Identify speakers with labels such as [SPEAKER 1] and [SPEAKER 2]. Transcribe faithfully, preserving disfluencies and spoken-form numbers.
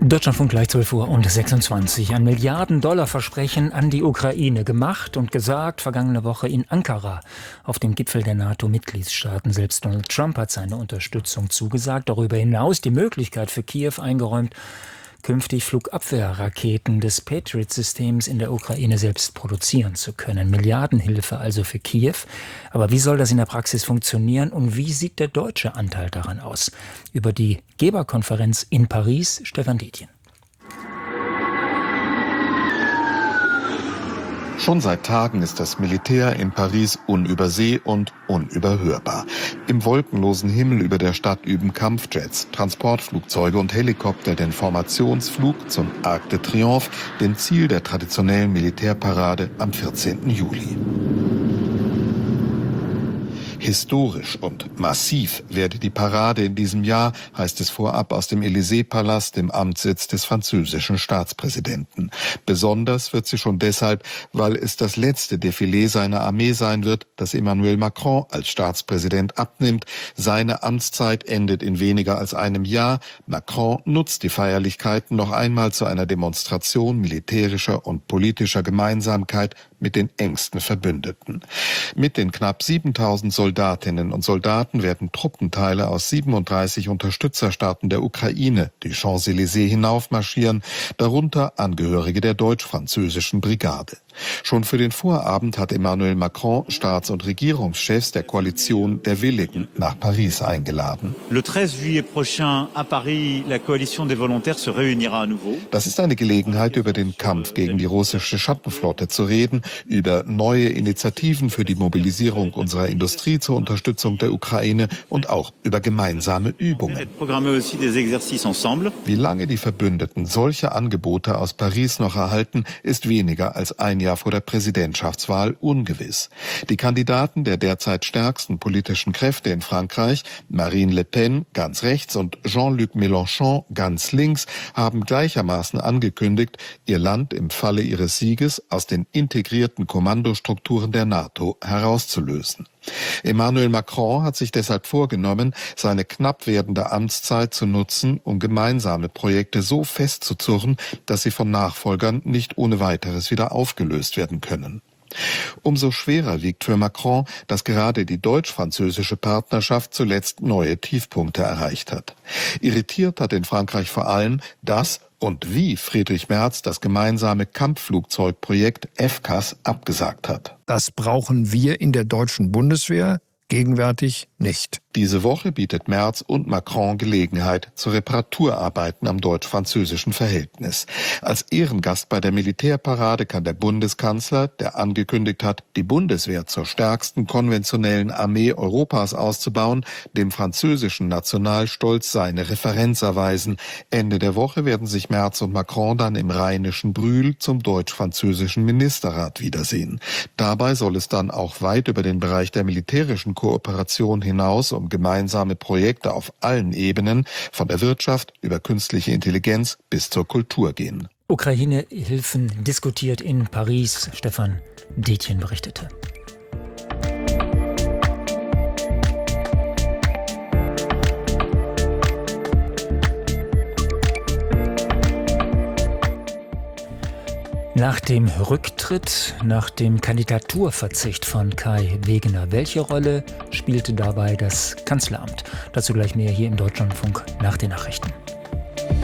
[SPEAKER 1] Deutschlandfunk gleich zwölf Uhr und sechsundzwanzig. Ein Milliarden-Dollar-Versprechen an die Ukraine gemacht und gesagt vergangene Woche in Ankara auf dem Gipfel der NATO-Mitgliedstaaten. Selbst Donald Trump hat seine Unterstützung zugesagt. Darüber hinaus die Möglichkeit für Kiew eingeräumt, künftig Flugabwehrraketen des Patriot-Systems in der Ukraine selbst produzieren zu können. Milliardenhilfe also für Kiew. Aber wie soll das in der Praxis funktionieren und wie sieht der deutsche Anteil daran aus? Über die Geberkonferenz in Paris, Stefan Detjen.
[SPEAKER 2] Schon seit Tagen ist das Militär in Paris unüberseh und unüberhörbar. Im wolkenlosen Himmel über der Stadt üben Kampfjets, Transportflugzeuge und Helikopter den Formationsflug zum Arc de Triomphe, dem Ziel der traditionellen Militärparade am vierzehnten Juli. Historisch und massiv werde die Parade in diesem Jahr, heißt es vorab aus dem Élysée-Palast, dem Amtssitz des französischen Staatspräsidenten. Besonders wird sie schon deshalb, weil es das letzte Defilé seiner Armee sein wird, das Emmanuel Macron als Staatspräsident abnimmt. Seine Amtszeit endet in weniger als einem Jahr. Macron nutzt die Feierlichkeiten noch einmal zu einer Demonstration militärischer und politischer Gemeinsamkeit mit den engsten Verbündeten. Mit den knapp siebentausend Soldatinnen und Soldaten werden Truppenteile aus siebenunddreißig Unterstützerstaaten der Ukraine die Champs-Élysées hinaufmarschieren, darunter Angehörige der deutsch-französischen Brigade. Schon für den Vorabend hat Emmanuel Macron Staats- und Regierungschefs der Koalition der Willigen nach Paris eingeladen.
[SPEAKER 3] Le treize juillet prochain à Paris, la coalition des volontaires se réunira à nouveau.
[SPEAKER 2] Das ist eine Gelegenheit, über den Kampf gegen die russische Schattenflotte zu reden, über neue Initiativen für die Mobilisierung unserer Industrie zur Unterstützung der Ukraine und auch über gemeinsame Übungen. Wie lange die Verbündeten solche Angebote aus Paris noch erhalten, ist weniger als ein Jahr vor der Präsidentschaftswahl ungewiss. Die Kandidaten der derzeit stärksten politischen Kräfte in Frankreich, Marine Le Pen ganz rechts und Jean-Luc Mélenchon ganz links, haben gleichermaßen angekündigt, ihr Land im Falle ihres Sieges aus den integrierten Kommandostrukturen der NATO herauszulösen. Emmanuel Macron hat sich deshalb vorgenommen, seine knapp werdende Amtszeit zu nutzen, um gemeinsame Projekte so festzuzurren, dass sie von Nachfolgern nicht ohne weiteres wieder aufgelöst werden können. Umso schwerer wiegt für Macron, dass gerade die deutsch-französische Partnerschaft zuletzt neue Tiefpunkte erreicht hat. Irritiert hat in Frankreich vor allem, dass und wie Friedrich Merz das gemeinsame Kampfflugzeugprojekt F C A S abgesagt hat.
[SPEAKER 4] Das brauchen wir in der deutschen Bundeswehr gegenwärtig nicht.
[SPEAKER 2] Diese Woche bietet Merz und Macron Gelegenheit zu Reparaturarbeiten am deutsch-französischen Verhältnis. Als Ehrengast bei der Militärparade kann der Bundeskanzler, der angekündigt hat, die Bundeswehr zur stärksten konventionellen Armee Europas auszubauen, dem französischen Nationalstolz seine Referenz erweisen. Ende der Woche werden sich Merz und Macron dann im rheinischen Brühl zum deutsch-französischen Ministerrat wiedersehen. Dabei soll es dann auch weit über den Bereich der militärischen Kooperation hinaus um gemeinsame Projekte auf allen Ebenen, von der Wirtschaft über künstliche Intelligenz bis zur Kultur gehen.
[SPEAKER 1] Ukraine-Hilfen diskutiert in Paris. Stefan Detjen berichtete. Nach dem Rücktritt, nach dem Kandidaturverzicht von Kai Wegener, welche Rolle spielte dabei das Kanzleramt? Dazu gleich mehr hier im Deutschlandfunk nach den Nachrichten.